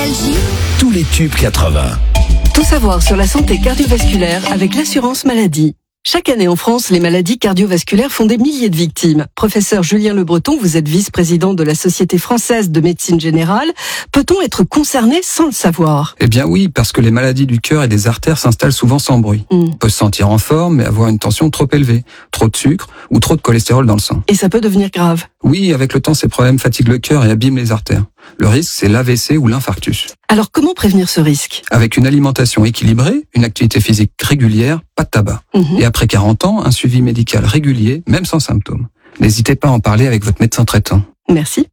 Nostalgie, tous les tubes 80. Tout savoir sur la santé cardiovasculaire avec l'assurance maladie. Chaque année en France, les maladies cardiovasculaires font des milliers de victimes. Professeur Julien Le Breton, vous êtes vice-président de la Société française de médecine générale. Peut-on être concerné sans le savoir ? Eh bien oui, parce que les maladies du cœur et des artères s'installent souvent sans bruit. On peut se sentir en forme, mais avoir une tension trop élevée, trop de sucre ou trop de cholestérol dans le sang. Et ça peut devenir grave. Oui, avec le temps, ces problèmes fatiguent le cœur et abîment les artères. Le risque, c'est l'AVC ou l'infarctus. Alors comment prévenir ce risque ? Avec une alimentation équilibrée, une activité physique régulière, pas de tabac. Et après 40 ans, un suivi médical régulier, même sans symptômes. N'hésitez pas à en parler avec votre médecin traitant. Merci.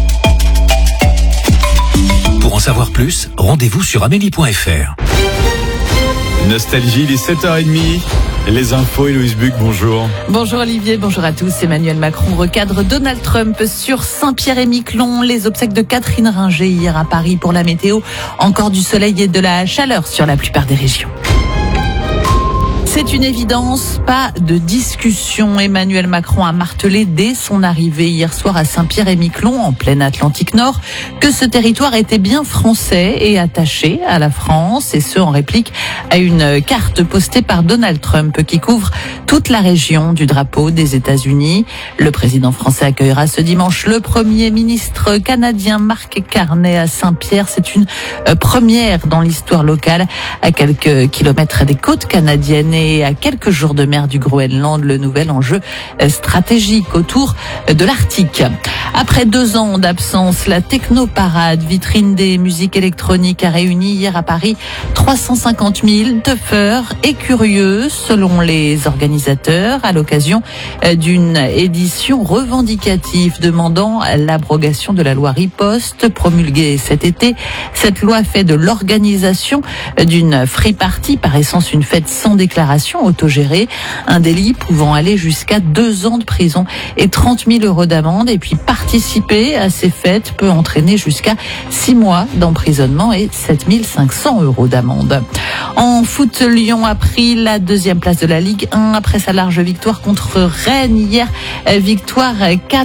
Pour en savoir plus, rendez-vous sur amélie.fr. Nostalgie, il est 7h30. Les infos, Héloïse Buc, bonjour. Bonjour Olivier, bonjour à tous. Emmanuel Macron recadre Donald Trump sur Saint-Pierre-et-Miquelon. Les obsèques de Catherine Ringer hier à Paris pour la météo. Encore du soleil et de la chaleur sur la plupart des régions. C'est une évidence, pas de discussion. Emmanuel Macron a martelé dès son arrivée hier soir à Saint-Pierre-et-Miquelon, en pleine Atlantique Nord, que ce territoire était bien français et attaché à la France, et ce en réplique à une carte postée par Donald Trump qui couvre toute la région du drapeau des États-Unis. Le président français accueillera ce dimanche le Premier ministre canadien Mark Carney à Saint-Pierre. C'est une première dans l'histoire locale, à quelques kilomètres des côtes canadiennes et à quelques jours de mer du Groenland, le nouvel enjeu stratégique autour de l'Arctique. Après 2 ans d'absence, la Technoparade, vitrine des musiques électroniques, a réuni hier à Paris 350 000 teufeurs et curieux, selon les organisateurs, à l'occasion d'une édition revendicative demandant l'abrogation de la loi Riposte, promulguée cet été. Cette loi fait de l'organisation d'une free party, par essence une fête sans déclaration, autogérée, un délit pouvant aller jusqu'à 2 ans de prison et 30 000 € d'amende. Et puis participer à ces fêtes peut entraîner jusqu'à 6 mois d'emprisonnement et 7 500 € d'amende. En foot, Lyon a pris la 2e place de la Ligue 1 après sa large victoire contre Rennes hier. Victoire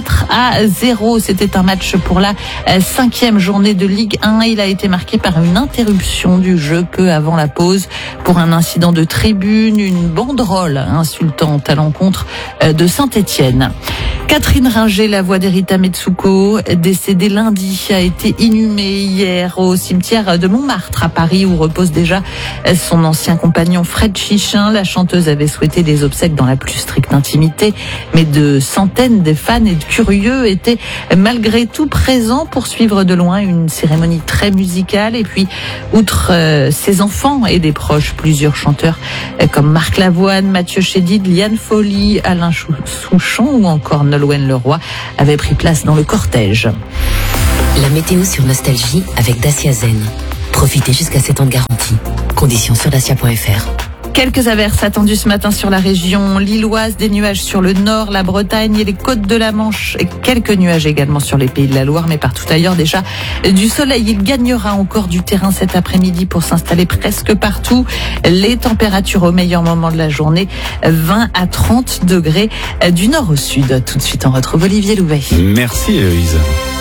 4-0. C'était un match pour la 5e journée de Ligue 1. Il a été marqué par une interruption du jeu peu avant la pause pour un incident de tribune, une banderole insultante à l'encontre de Saint-Étienne. Catherine Ringer, la voix d'Erita Metsuko, décédée lundi, a été inhumée hier au cimetière de Montmartre à Paris, où repose déjà son ancien compagnon Fred Chichin. La chanteuse avait souhaité des obsèques dans la plus stricte intimité, mais de centaines de fans et de curieux étaient malgré tout présents pour suivre de loin une cérémonie très musicale. Et puis, outre ses enfants et des proches, plusieurs chanteurs comme Marc Lavoine, Mathieu Chédid, Liane Folly, Alain Souchon ou encore Nolwenn Leroy avaient pris place dans le cortège. la météo sur Nostalgie avec Dacia Zen. Profitez jusqu'à 7 ans de garantie. Conditions sur dacia.fr. Quelques averses attendues ce matin sur la région lilloise, des nuages sur le nord, la Bretagne et les côtes de la Manche, et quelques nuages également sur les pays de la Loire, mais partout ailleurs déjà du soleil. Il gagnera encore du terrain cet après-midi pour s'installer presque partout. Les températures au meilleur moment de la journée, 20 à 30 degrés du nord au sud. Tout de suite, on retrouve Olivier Louvet. Merci Héloïse.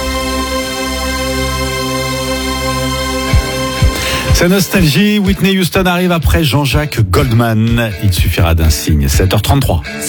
C'est Nostalgie. Whitney Houston arrive après Jean-Jacques Goldman. Il suffira d'un signe. 7h33.